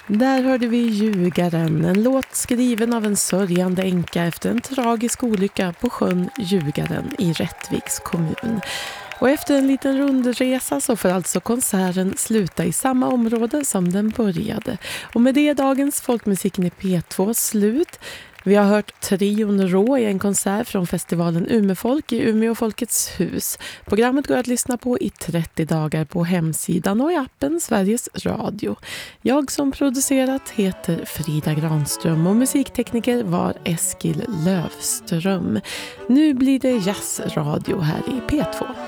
Där hörde vi Ljugaren, en låt skriven av en sörjande änka efter en tragisk olycka på sjön Ljugaren i Rättviks kommun. Och efter en liten rundresa så får alltså konserten sluta i samma område som den började. Och med det är dagens Folkmusiken i P2 slut. Vi har hört Trion Rå i en konsert från festivalen Umefolk i Umeå Folkets hus. Programmet går att lyssna på i 30 dagar på hemsidan och i appen Sveriges Radio. Jag som producerat heter Frida Granström och musiktekniker var Eskil Lövström. Nu blir det jazzradio här i P2.